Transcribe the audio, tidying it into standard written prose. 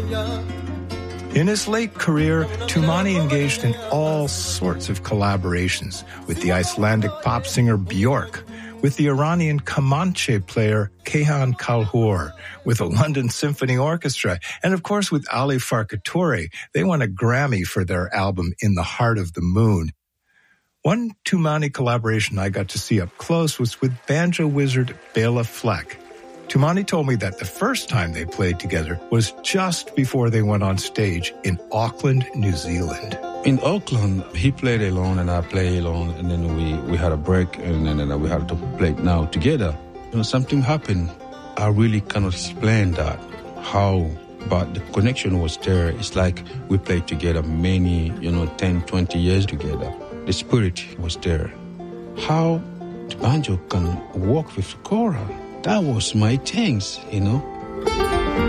In his late career, Toumani engaged in all sorts of collaborations with the Icelandic pop singer Björk, with the Iranian Kamanche player Kayhan Kalhour, with the London Symphony Orchestra, and of course with Ali Farkatori. They won a Grammy for their album In the Heart of the Moon. One Toumani collaboration I got to see up close was with banjo wizard Bela Fleck. Toumani told me that the first time they played together was just before they went on stage in Auckland, New Zealand. In Auckland, he played alone and I played alone, and then we had a break, and then we had to play now together. Something happened. I really cannot explain that, how, but the connection was there. It's like we played together many, 10, 20 years together. The spirit was there. How the banjo can work with kora, that was my things,